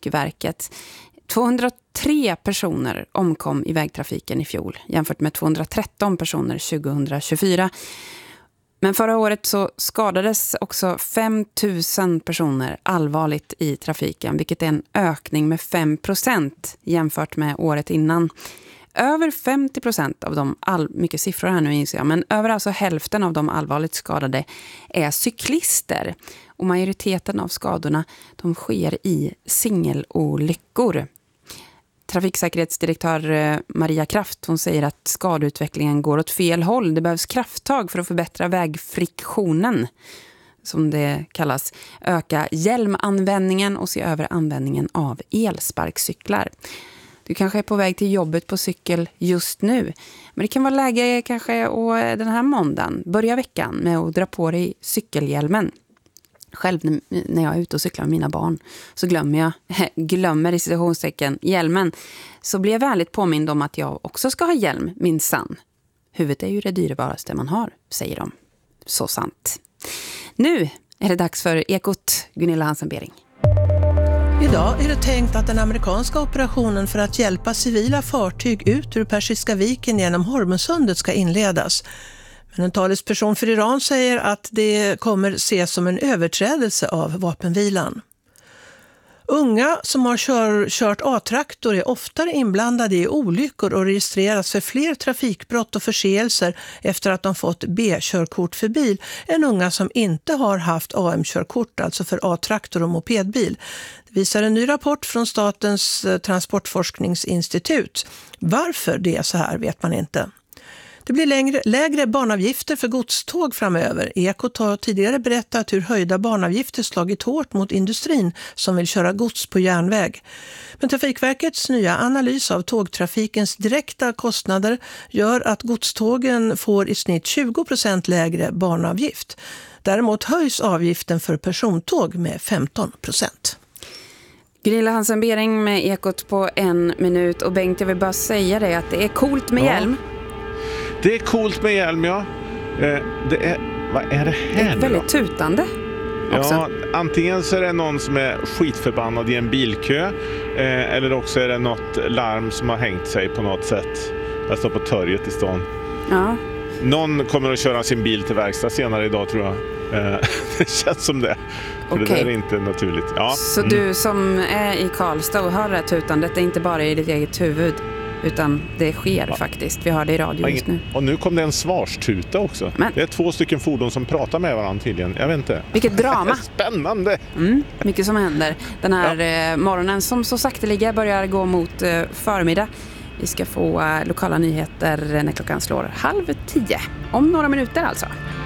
Trafikverket. 203 personer omkom i vägtrafiken i fjol jämfört med 213 personer 2024. Men förra året så skadades också 5 000 personer allvarligt i trafiken, vilket är en ökning med 5% jämfört med året innan. Över 50% av de, mycket siffror här nu inser jag, men över alltså hälften av de allvarligt skadade är cyklister. Och majoriteten av skadorna de sker i singelolyckor. Trafiksäkerhetsdirektör Maria Kraft, hon säger att skadeutvecklingen går åt fel håll. Det behövs krafttag för att förbättra vägfriktionen, som det kallas, öka hjälmanvändningen och se över användningen av elsparkcyklar. Du kanske är på väg till jobbet på cykel just nu, men det kan vara läge kanske och den här måndagen börja veckan med att dra på dig cykelhjälmen. Själv när jag är ute och cyklar med mina barn så glömmer i citationstecken hjälmen, så blir jag väldigt påmind om att jag också ska ha hjälm, minsann. Huvudet är ju det dyrbaraste man har, säger de. Så sant. Nu är det dags för Ekot, Gunilla Hansen-Bering. Idag är det tänkt att den amerikanska operationen för att hjälpa civila fartyg ut ur Persiska viken genom Hormuzsundet ska inledas. Men en talesperson för Iran säger att det kommer ses som en överträdelse av vapenvilan. Unga som har kört A-traktor är oftare inblandade i olyckor och registreras för fler trafikbrott och förseelser efter att de fått B-körkort för bil än unga som inte har haft AM-körkort, alltså för A-traktor och mopedbil. Det visar en ny rapport från Statens transportforskningsinstitut. Varför det är så här vet man inte. Det blir lägre banavgifter för godståg framöver. Ekot har tidigare berättat hur höjda banavgifter slagit hårt mot industrin som vill köra gods på järnväg. Men Trafikverkets nya analys av tågtrafikens direkta kostnader gör att godstågen får i snitt 20% lägre banavgift. Däremot höjs avgiften för persontåg med 15%. Gunilla Hansen-Bering med Ekot på 1 minut. Och Bengt, jag vill bara säga det att det är coolt med hjälm. Det är coolt med hjälm, ja. Vad är det här? Det är väldigt tutande också. Ja, antingen så är det någon som är skitförbannad i en bilkö, eller också är det något larm som har hängt sig på något sätt. Jag står på torget i stan. Ja. Någon kommer att köra sin bil till verkstad senare idag, tror jag. Det känns som det. För det där är inte naturligt. Ja. Så du som är i Karlstad och hör det tutandet, det är inte bara i ditt eget huvud, utan det sker faktiskt. Vi har det i radio just nu. Och nu kom det en svarstuta också. Men det är 2 stycken fordon som pratar med varandra tydligen. Jag vet inte. Vilket drama. Spännande. Mycket som händer den här morgonen som så sakteliga börjar gå mot förmiddag. Vi ska få lokala nyheter när klockan slår 9:30. Om några minuter alltså.